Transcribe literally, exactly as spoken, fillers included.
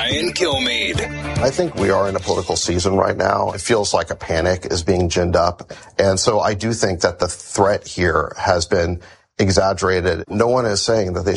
Ryan Kilmeade. I think we are in a political season right now. It feels like a panic is being ginned up. And so I do think that the threat here has been exaggerated. No one is saying that they